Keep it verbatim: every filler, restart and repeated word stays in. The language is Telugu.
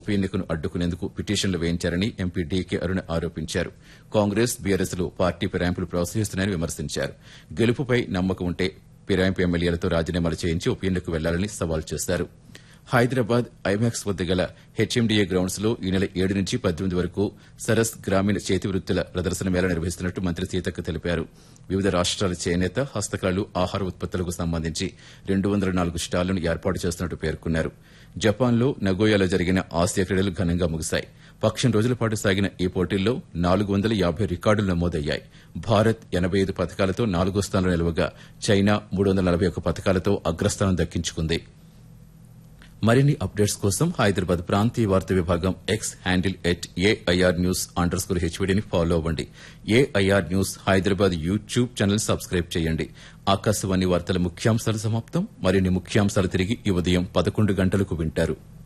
ఉప ఎన్నికను అడ్డుకునేందుకు పిటిషన్లు వేయించారని ఎంపీ డీకే అరుణ ఆరోపించారు. కాంగ్రెస్ బీఆర్ఎస్లు పార్టీ ఫిరాయింపులు ప్రోత్సహిస్తున్నాయని విమర్శించారు. గెలుపుపై నమ్మకం ఉంటే ఫిరాయింపు ఎమ్మెల్యేలతో రాజీనామాలు చేయించి ఉప ఎన్నికకు వెళ్లాలని సవాల్ చేశారు. హైదరాబాద్ ఐమాక్స్ వద్ద గల హెచ్ఎండీఏ గ్రౌండ్స్ లో ఈ నెల ఏడు నుంచి పద్దెనిమిది వరకు సరస్ గ్రామీణ చేతి వృత్తుల ప్రదర్శన మేళా నిర్వహిస్తున్నట్టు మంత్రి సీతక్క తెలిపారు. వివిధ రాష్ట్రాల చేనేత, హస్తకళలు, ఆహార ఉత్పత్తులకు సంబంధించి రెండు వందల నాలుగు స్టాళ్లను ఏర్పాటు చేస్తున్నట్టు పేర్కొన్నారు. జపాన్లో నగోయాలో జరిగిన ఆసియా క్రీడలు ఘనంగా ముగిశాయి. పక్షం రోజుల పాటు సాగిన ఈ పోటీల్లో నాలుగు వందల యాబై రికార్డులు నమోదయ్యాయి. భారత్ ఎనబై ఐదు పథకాలతో నాలుగో స్థానంలో నిలవగా చైనా మూడు వందల నలభై ఒక్క పథకాలతో అగ్రస్థానం దక్కించుకుంది. మరిన్ని అప్డేట్స్ కోసం హైదరాబాద్ ప్రాంతీయ వార్తా విభాగం X handle at AIR news under score హెచ్వీడీని follow అవ్వండి. AIR news Hyderabad YouTube channel subscribe చేయండి. ఆకాశవాణి వార్తల ముఖ్యాంశాలు సమాప్తం. మరిన్ని ముఖ్యాంశాలు తిరిగి ఈ ఉదయం పదకొండు గంటలకు వింటారు.